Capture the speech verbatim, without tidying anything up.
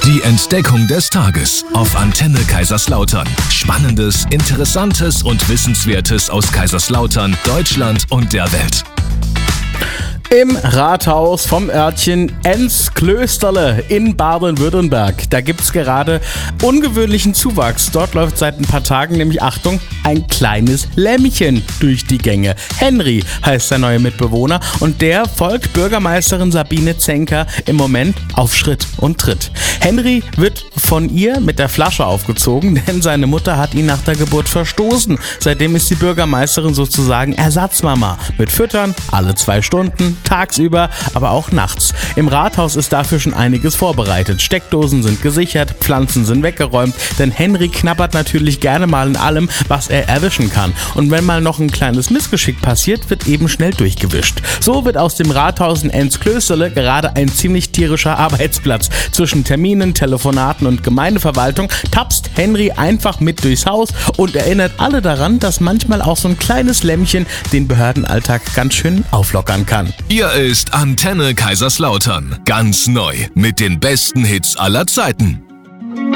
Die Entdeckung des Tages auf Antenne Kaiserslautern. Spannendes, Interessantes und Wissenswertes aus Kaiserslautern, Deutschland und der Welt. Im Rathaus vom Örtchen Enz-Klösterle in Baden-Württemberg. Da gibt es gerade ungewöhnlichen Zuwachs. Dort läuft seit ein paar Tagen nämlich, Achtung, ein kleines Lämmchen durch die Gänge. Henry heißt der neue Mitbewohner und der folgt Bürgermeisterin Sabine Zenker im Moment auf Schritt und Tritt. Henry wird von ihr mit der Flasche aufgezogen, denn seine Mutter hat ihn nach der Geburt verstoßen. Seitdem ist die Bürgermeisterin sozusagen Ersatzmama. Mit Füttern alle zwei Stunden, tagsüber, aber auch nachts. Im Rathaus ist dafür schon einiges vorbereitet. Steckdosen sind gesichert, Pflanzen sind weggeräumt, denn Henry knabbert natürlich gerne mal in allem, was er erwischen kann. Und wenn mal noch ein kleines Missgeschick passiert, wird eben schnell durchgewischt. So wird aus dem Rathaus in Enz-Klösterle gerade ein ziemlich tierischer Arbeitsplatz. Zwischen Terminen, Telefonaten und Gemeindeverwaltung tapst Henry einfach mit durchs Haus und erinnert alle daran, dass manchmal auch so ein kleines Lämmchen den Behördenalltag ganz schön auflockern kann. Hier ist Antenne Kaiserslautern. Ganz neu mit den besten Hits aller Zeiten.